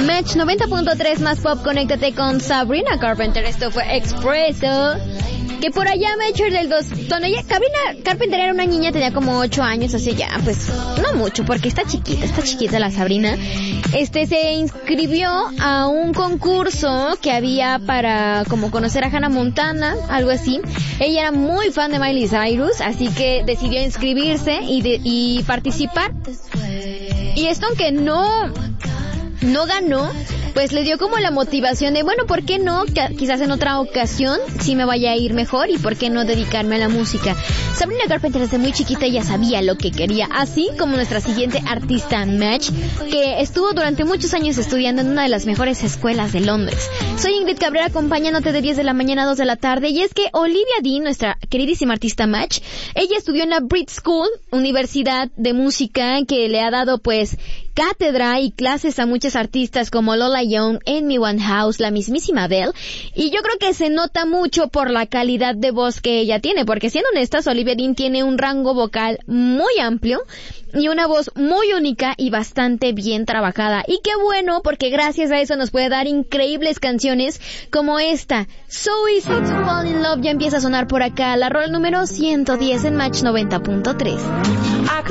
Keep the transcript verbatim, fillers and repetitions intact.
Match noventa punto tres más pop, conéctate con Sabrina Carpenter. Esto fue Expresso. Que por allá, Matcher del dos, donde ella, Sabrina Carpenter era una niña, tenía como ocho años, así ya, pues, no mucho, porque está chiquita, está chiquita la Sabrina. Este, se inscribió a un concurso que había para, como conocer a Hannah Montana, algo así. Ella era muy fan de Miley Cyrus, así que decidió inscribirse y, de, y participar. Y esto, aunque no, no ganó, pues le dio como la motivación de, bueno, ¿por qué no? Quizás en otra ocasión sí me vaya a ir mejor, y ¿por qué no dedicarme a la música? Sabrina Carpenter desde muy chiquita ya sabía lo que quería, así como nuestra siguiente artista, Match, que estuvo durante muchos años estudiando en una de las mejores escuelas de Londres. Soy Ingrid Cabrera, acompañándote de diez de la mañana a dos de la tarde, y es que Olivia Dean, nuestra queridísima artista Match, ella estudió en la Brit School, universidad de música que le ha dado pues cátedra y clases a muchos artistas como Lola Young, Amy Winehouse, la mismísima Adele, y yo creo que se nota mucho por la calidad de voz que ella tiene, porque siendo honestas, Olivia Dean tiene un rango vocal muy amplio y una voz muy única y bastante bien trabajada. Y qué bueno, porque gracias a eso nos puede dar increíbles canciones como esta, So Easy to Fall in Love. Ya empieza a sonar por acá la rola número ciento diez en Match noventa punto tres.